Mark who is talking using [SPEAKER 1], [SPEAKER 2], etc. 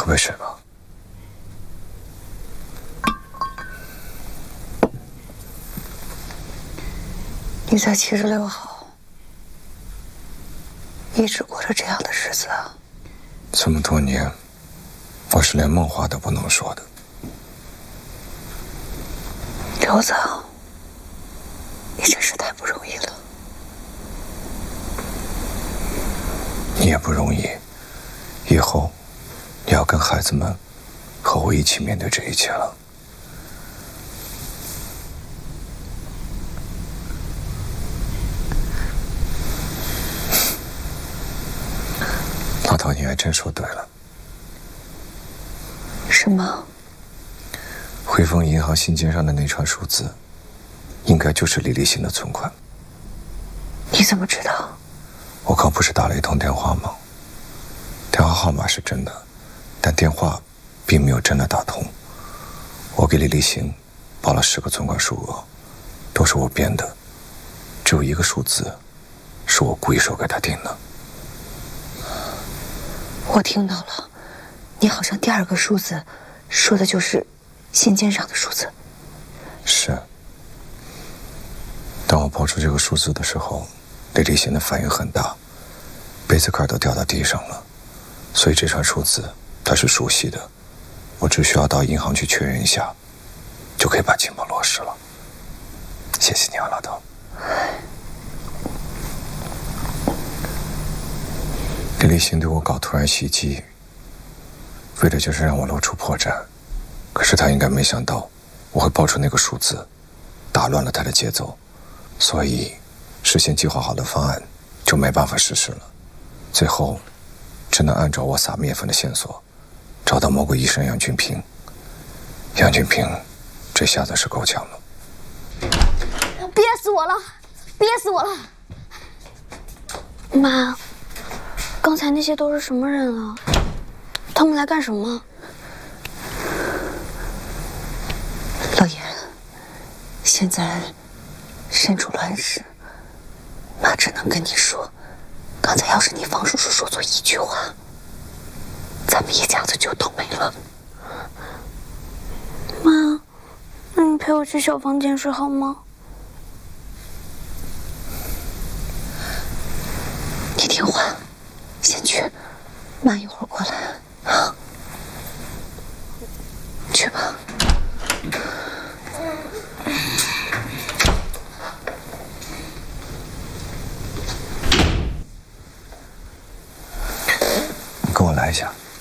[SPEAKER 1] 喝杯水吧。
[SPEAKER 2] 你在76号一直过着这样的日子啊？
[SPEAKER 1] 这么多年，我是连梦话都不能说的。
[SPEAKER 2] 刘子，你真是太不容易了。
[SPEAKER 1] 你也不容易，以后你要跟孩子们和我一起面对这一切了。老头，你还真说对了。
[SPEAKER 2] 什么？
[SPEAKER 1] 汇丰银行信件上的那串数字，应该就是李立新的存款。
[SPEAKER 2] 你怎么知道？
[SPEAKER 1] 我可不是打了一通电话吗？电话号码是真的，但电话并没有真的打通。我给李立新报了10个存款数额，都是我编的，只有一个数字是我故意说给他听的。
[SPEAKER 2] 我听到了，你好像第2个数字说的就是信件上的数字。
[SPEAKER 1] 是。当我报出这个数字的时候，李立新的反应很大，杯子盖都掉到地上了，所以这串数字他是熟悉的，我只需要到银行去确认一下，就可以把情报落实了。谢谢你啊，老头。李立新对我搞突然袭击，为的就是让我露出破绽，可是他应该没想到我会报出那个数字，打乱了他的节奏，所以事先计划好的方案就没办法实施了。最后只能按照我撒面粉的线索找到某个医生杨俊平。杨俊平这下子是够呛了。
[SPEAKER 3] 憋死我了，憋死我了！妈，刚才那些都是什么人啊？他们来干什么？
[SPEAKER 2] 老严，现在身处乱世，妈只能跟你说，刚才要是你方叔叔说错一句话，咱们一家子就都没了。
[SPEAKER 3] 妈，那你陪我去小房间睡好吗？
[SPEAKER 2] 你听话，先去，妈一会儿过来啊。去吧。
[SPEAKER 1] 你跟我来一下。